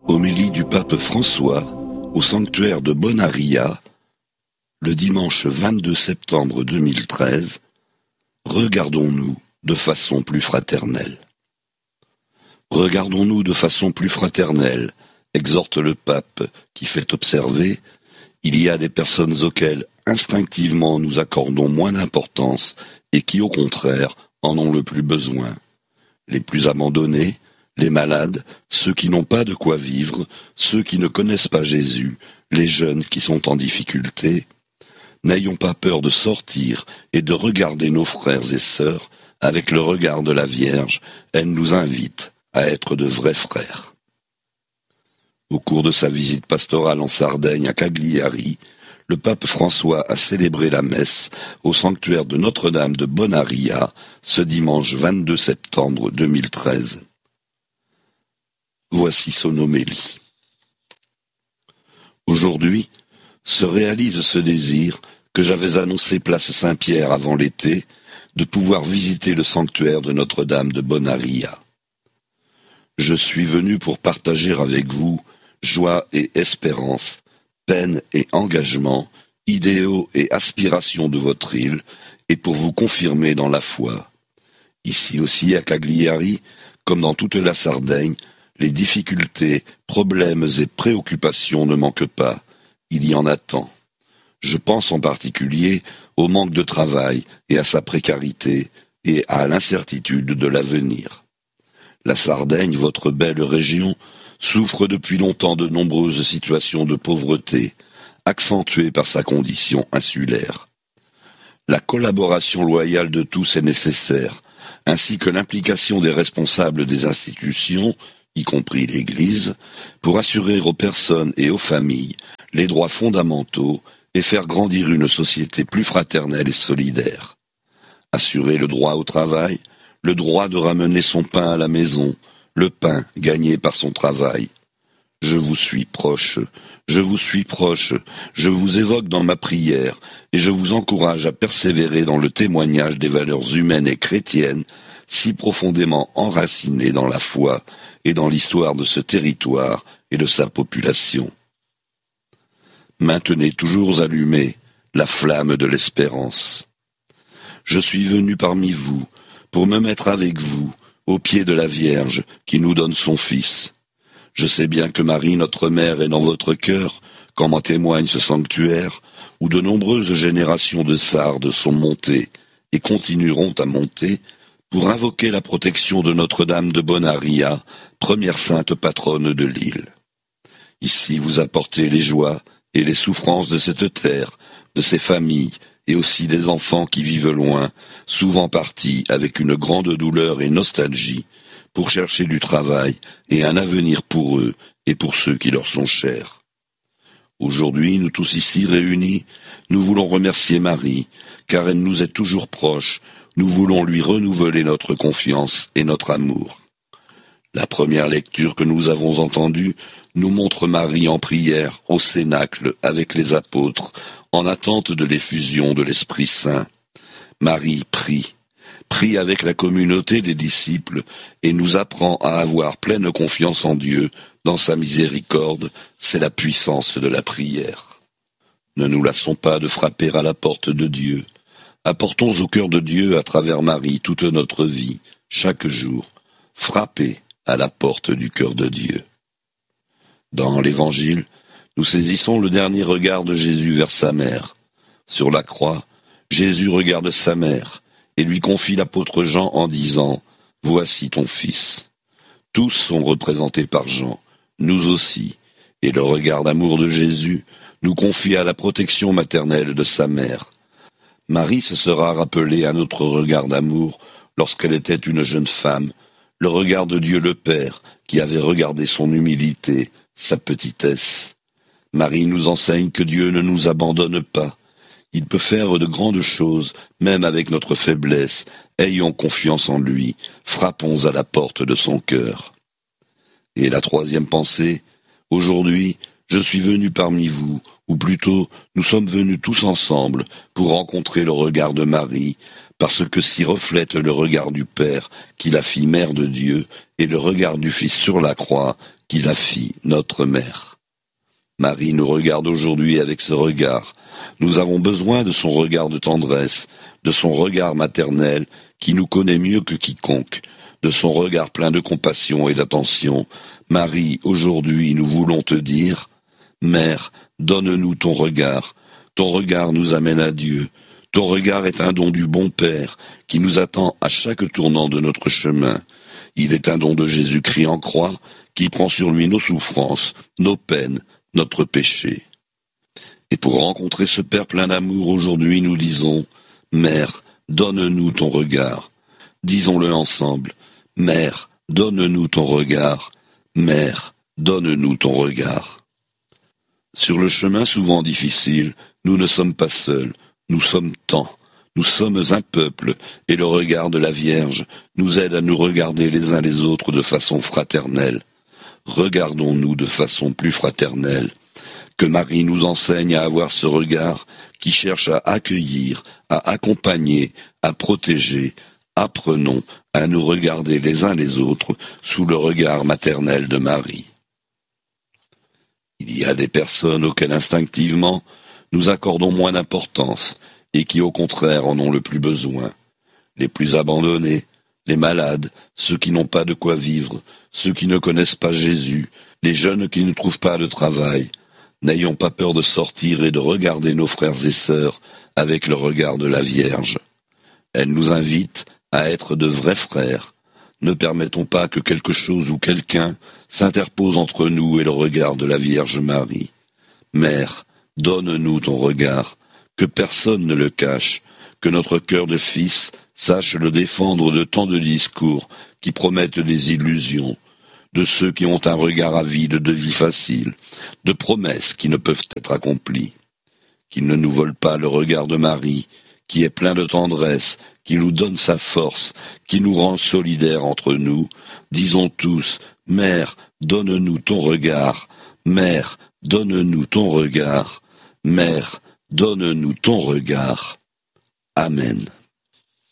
Homélie du pape François au sanctuaire de Bonaria, le dimanche 22 septembre 2013, regardons-nous de façon plus fraternelle. Regardons-nous de façon plus fraternelle, exhorte le pape qui fait observer, il y a des personnes auxquelles instinctivement nous accordons moins d'importance et qui au contraire en ont le plus besoin. Les plus abandonnés, les malades, ceux qui n'ont pas de quoi vivre, ceux qui ne connaissent pas Jésus, les jeunes qui sont en difficulté. N'ayons pas peur de sortir et de regarder nos frères et sœurs avec le regard de la Vierge. Elle nous invite à être de vrais frères. Au cours de sa visite pastorale en Sardaigne à Cagliari, le pape François a célébré la messe au sanctuaire de Notre-Dame de Bonaria ce dimanche 22 septembre 2013. Voici son homélie. Aujourd'hui, se réalise ce désir que j'avais annoncé place Saint-Pierre avant l'été, de pouvoir visiter le sanctuaire de Notre-Dame de Bonaria. Je suis venu pour partager avec vous joie et espérance, peine et engagement, idéaux et aspirations de votre île, et pour vous confirmer dans la foi. Ici aussi à Cagliari, comme dans toute la Sardaigne, les difficultés, problèmes et préoccupations ne manquent pas. Il y en a tant. Je pense en particulier au manque de travail et à sa précarité et à l'incertitude de l'avenir. La Sardaigne, votre belle région, souffre depuis longtemps de nombreuses situations de pauvreté, accentuées par sa condition insulaire. La collaboration loyale de tous est nécessaire, ainsi que l'implication des responsables des institutions, y compris l'Église, pour assurer aux personnes et aux familles les droits fondamentaux et faire grandir une société plus fraternelle et solidaire. Assurer le droit au travail, le droit de ramener son pain à la maison, le pain gagné par son travail. Je vous suis proche, je vous suis proche, je vous évoque dans ma prière et je vous encourage à persévérer dans le témoignage des valeurs humaines et chrétiennes si profondément enracinées dans la foi et dans l'histoire de ce territoire et de sa population. Maintenez toujours allumée la flamme de l'espérance. Je suis venu parmi vous pour me mettre avec vous au pied de la Vierge qui nous donne son Fils. Je sais bien que Marie, notre mère, est dans votre cœur, comme en témoigne ce sanctuaire, où de nombreuses générations de Sardes sont montées et continueront à monter pour invoquer la protection de Notre-Dame de Bonaria, première sainte patronne de l'île. Ici vous apportez les joies et les souffrances de cette terre, de ces familles, et aussi des enfants qui vivent loin, souvent partis avec une grande douleur et nostalgie, pour chercher du travail et un avenir pour eux et pour ceux qui leur sont chers. Aujourd'hui, nous tous ici réunis, nous voulons remercier Marie, car elle nous est toujours proche, nous voulons lui renouveler notre confiance et notre amour. La première lecture que nous avons entendue nous montre Marie en prière au Cénacle avec les apôtres, en attente de l'effusion de l'Esprit Saint. Marie prie avec la communauté des disciples et nous apprend à avoir pleine confiance en Dieu, dans sa miséricorde, c'est la puissance de la prière. Ne nous lassons pas de frapper à la porte de Dieu. Apportons au cœur de Dieu à travers Marie toute notre vie, chaque jour. Frappez à la porte du cœur de Dieu. Dans l'Évangile, nous saisissons le dernier regard de Jésus vers sa mère. Sur la croix, Jésus regarde sa mère et lui confie l'apôtre Jean en disant « Voici ton fils ». Tous sont représentés par Jean, nous aussi, et le regard d'amour de Jésus nous confie à la protection maternelle de sa mère. Marie se sera rappelée à notre regard d'amour lorsqu'elle était une jeune femme, le regard de Dieu le Père qui avait regardé son humilité, sa petitesse. Marie nous enseigne que Dieu ne nous abandonne pas. Il peut faire de grandes choses, même avec notre faiblesse. Ayons confiance en lui, frappons à la porte de son cœur. Et la troisième pensée, aujourd'hui, je suis venu parmi vous, ou plutôt, nous sommes venus tous ensemble pour rencontrer le regard de Marie, parce que s'y reflète le regard du Père qui la fit mère de Dieu et le regard du Fils sur la croix qui la fit notre mère. Marie nous regarde aujourd'hui avec ce regard. Nous avons besoin de son regard de tendresse, de son regard maternel qui nous connaît mieux que quiconque, de son regard plein de compassion et d'attention. Marie, aujourd'hui nous voulons te dire, Mère, donne-nous ton regard nous amène à Dieu. Ton regard est un don du bon Père qui nous attend à chaque tournant de notre chemin. Il est un don de Jésus-Christ en croix qui prend sur lui nos souffrances, nos peines, notre péché. Et pour rencontrer ce Père plein d'amour, aujourd'hui nous disons, Mère, donne-nous ton regard. Disons-le ensemble, Mère, donne-nous ton regard. Mère, donne-nous ton regard. Sur le chemin souvent difficile, nous ne sommes pas seuls, nous sommes tant. Nous sommes un peuple, et le regard de la Vierge nous aide à nous regarder les uns les autres de façon fraternelle. Regardons-nous de façon plus fraternelle. Que Marie nous enseigne à avoir ce regard qui cherche à accueillir, à accompagner, à protéger. Apprenons à nous regarder les uns les autres sous le regard maternel de Marie. Il y a des personnes auxquelles instinctivement nous accordons moins d'importance et qui au contraire en ont le plus besoin. Les plus abandonnés, les malades, ceux qui n'ont pas de quoi vivre, ceux qui ne connaissent pas Jésus, les jeunes qui ne trouvent pas de travail. N'ayons pas peur de sortir et de regarder nos frères et sœurs avec le regard de la Vierge. Elle nous invite à être de vrais frères. Ne permettons pas que quelque chose ou quelqu'un s'interpose entre nous et le regard de la Vierge Marie. Mère, donne-nous ton regard, que personne ne le cache, que notre cœur de fils sache le défendre de tant de discours qui promettent des illusions, de ceux qui ont un regard avide de vie facile, de promesses qui ne peuvent être accomplies. Qu'il ne nous vole pas le regard de Marie, qui est plein de tendresse, qui nous donne sa force, qui nous rend solidaires entre nous. Disons tous, Mère, donne-nous ton regard. Mère, donne-nous ton regard. Mère, donne-nous ton regard. Amen.